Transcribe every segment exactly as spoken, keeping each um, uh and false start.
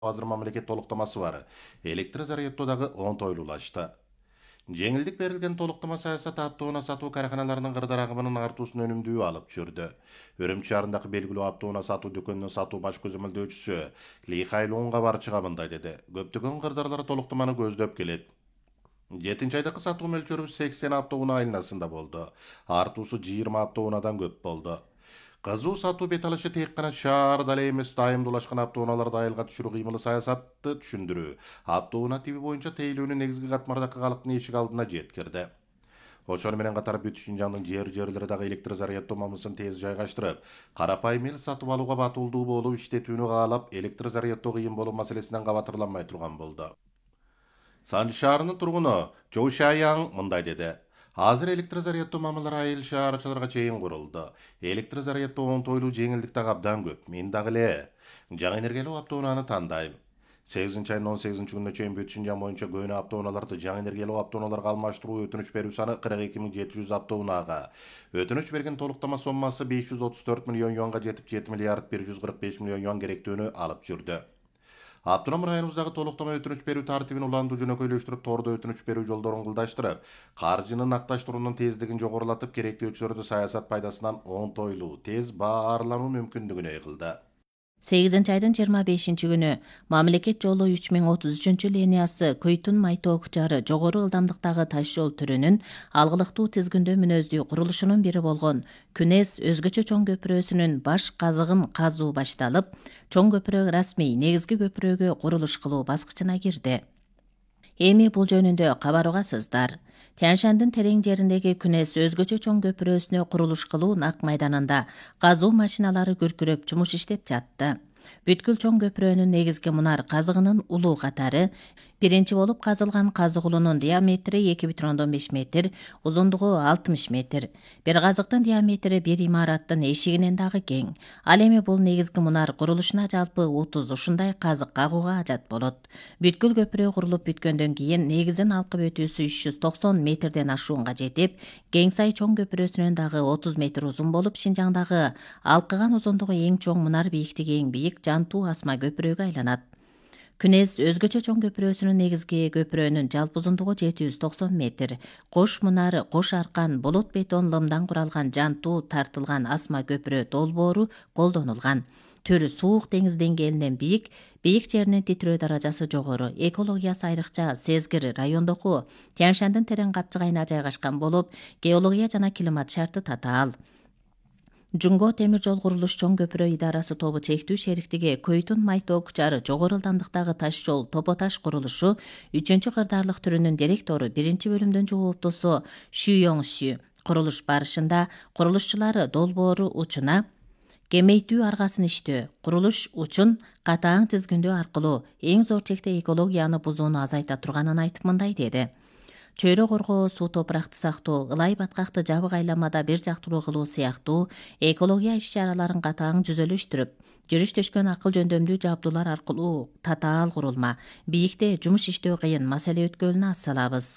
азыр мамлекет толуктамасы бар. Электр зарядтоодагы оңтойлуулашты. Жеңилдик берилген толуктама саясаты автоунаа сатуу караханаларынын кырдаал агымынын артуусун өнүмдүү алып жүрдү. Өрүмчү шаарындагы белгилүү автоунаа сатуу дүкөнүнүн сатуу баш көзөмөлдөөчүсү Ли Хайлунга барчыга мындай деди. Көптөгөн кырдаалдар толуктаманы көздөп келет. жетинчи айдагы сатуу мөлчөрүбүз сексен автоунаа айланасында болду. Артуусу жыйырма автоунаадан көп болду. Кызуу сатуу бет алышы тек гана шаарда эле эмес, дайымдуулашкан автоунааларды айылга түшүрүү кыймылы саясатты түшүндүрүү. Автоунаа тиби боюнча тейлөөнүн негизги катмардагы калктын эшик алдына жеткирди. Ошону менен катар бүт Шинжаңдын жер жерлери дагы электр зарядтоо мамысын тез жайгаштырып, карапайым эл сатып алууга батылдуу болуп иштетүүнү каалап, электр зарядтоо кыйын болуу маселесинен кабатырланмай турган болду. Сан шаарынын тургуну Чоу Шаяң мындай деди. Азыр электр зарядтоо мамылары айыл шаарчыларга чейин курулду. Электр зарядтоо оңтойлуу жеңилдик дагы абдан көп. Мен дагы эле жаңы энергиялуу автоунааны тандайм. сегизинчи айдын он сегизинчи күнүнө чейин бүт Шинжаң боюнча көөнө автоунааларды жаңы энергиялуу автоунааларга алмаштыруу өтүнүч берүү саны кырк эки миң жети жүз автоунаага. Өтүнүч берген толуктама соммасы беш жүз отуз төрт миллион юанга жетип, жети миллиард бир жүз кырк беш миллион юан керектөөнү алып жүрдү. Автоном районубуздагы толуктама өтүнүч берүү тартибин уландуу жөнөкөйлөштүрүп, тордо өтүнүч берүү жолдорун кылдаштырып, каржыны накташтыруунун тездигин жогорулатып, керектөөчүлөрдү саясат пайдасынан оңтойлуу, тез баарлануу мүмкүндүгүнө кылды. сегизинчи айдын жыйырма бешинчи күнү мамлекет жолу үч миң отуз үчүнчү линиясы Көйтүн Майтоо Кучары жогору ылдамдыктагы таш жол түрүнүн алгылыктуу тизгиндөө мүнөздүү курулушунун бири болгон Күнес өзгөчө чоң көпүрөсүнүн баш казыгын казуу башталып, чоң көпүрө расмий негизги көпүрөгө курулуш кылуу баскычына кирди. Эми бул жөнүндө кабар угасыздар. Тянь-Шандын терең жериндеги Күнес өзгөчө чоң көпүрөсүнө курулуш кылуу нак майданында казуу машиналары күркүрөп жумуш иштеп жатты. Бүткүл чоң көпүрөнүн негизги мунар казыгынын улуу катары биринчи болуп казылган казык улунун диаметри эки бүтүн ондон беш метр, узундугу алтымыш метр. Бир казыктын диаметри бир имараттын эшигинен дагы кең. Ал эми бул негизги мунар курулушуна жалпы отуз ушундай казык кагууга ажат болот. Бүткүл көпүрө курулуп бүткөндөн кийин негизин алкып өтүүсү үч жүз токсон метрден ашуунга жетип, Кеңсай чоң көпүрөсүнөн дагы отуз метр узун болуп, Шинжаңдагы алкыган узундугу эң чоң мунар, бийиктиги эң бийик Жантуу асма көпүрөгө айланат. Күнес өзгөчө чоң көпүрөсүнүн негизги көпүрөнүн жалпы узундугу жети жүз токсон метр. Кош мунар, кош аркан, болот бетон лымдан куралган Жантуу тартылган асма көпүрө долбоору колдонулган. Түрү суук деңиз деңгээлинен бийик, бийик жеринин титирөө даражасы жогору, экологиясы айрыкча сезгир райондоку Тянь-Шандын терең капчыгайына жайгашкан болуп, геология жана климат шарты татаал. Жунго темир жол курулуш чоң көпүрө идарасы тобу чектүү шериктиги Көйтүн Майтоо Кучары жогору ылдамдыктагы таш жол топо таш курулушу үчүнчү кырдаарлык түрүнүн директору биринчи бөлүмдүн жооптусу Шү Йоңшү курулуш барышында курулушчулары долбоору учуна кемейтүү аргасын иштөө, курулуш учун катаң тизгиндөө аркылуу эң зор чекте экологияны бузууну азайта турганын айтып мындай деди. Чөйрө коргоо, суу топуракты сактоо, ылай баткакты жабык айламада бир жактылуу кылуу сыяктуу экология иш-чараларын катаң жүзөлөштүрүп, жүрүш төшкөн акыл жөндөмдүү жабдуулар аркылуу татаал курулма, бийикте жумуш иштөө кыйын маселе өткөлүнө ас салабыз.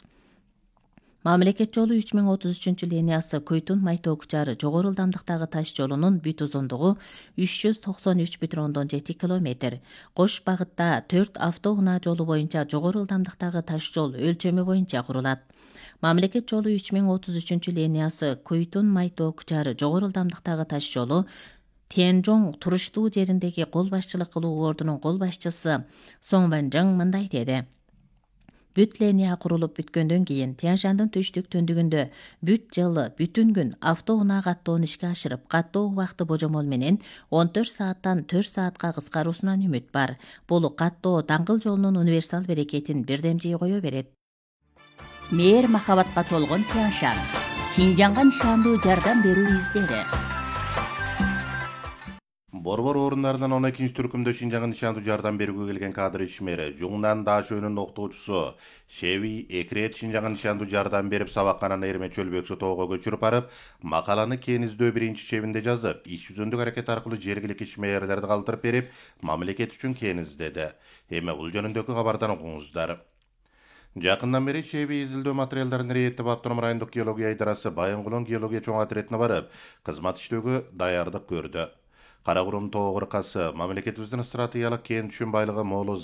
Мамлекет жолу үч миң отуз үчүнчү линиясы Көйтүн Майтоо Кучары жогору ылдамдыктагы таш жолунун бүт узундугу үч жүз токсон үч бүтүн ондон жети километр. Кош багытта төрт автоунаа жолу боюнча жогору ылдамдыктагы таш жол өлчөмү боюнча курулат. Мамлекет жолу үч миң отуз үчүнчү линиясы Көйтүн Майтоо Кучары жогору ылдамдыктагы таш жолу Тянь-Жоң туруштуу жериндеги кол башчылык кылуу ордунун кол башчысы Соң Вэнжэң мындай деди. Бүт линия курулуп бүткөндөн кийин Тянь-Шандын түштүк түндүгүндө бүт жылы бүтүн күн автоунаа каттоонун ишке ашырып, каттоо убакыты божомол менен он төрт сааттан төрт саатка кыскаруусунан үмүт бар. Бул каттоо даңгыл жолунун универсал берекетин бирдемжей кое берет. Мээр махабатка толгон Тянь-Шанд. Шинжаңга нышандуу жардам берүү издери. Борбор орундарынан он экинчи түркүмдө Шинжаңга нышандуу жардам берүүгө келген кадр ишмери Жуңнан Дашөөнүн октоочусу Шеви эки рет Шинжаңга нышандуу жардам берип, сабаккананы Эрме Чөлбөксө тоого көчүрүп барып, макаланы Кениздөө биринчи чебинде жазып, иш жүзүндүк аракет аркылуу жергилик ишмерлерди калтырып берип, мамлекет үчүн кениздеди. Эми бул жөнүндөгү кабардан окуңуздар. Жакындан бери Шеви изилдөө материалдарын рейеттеп, Автоном райондук геология идарасы Байынгулон геология чоң отрядына барып, кызмат иштөөгө даярдык көрдү. Кара Курум тоо кыркасы мамлекетибиздин стратегиялык кен түшүм байлыгы мол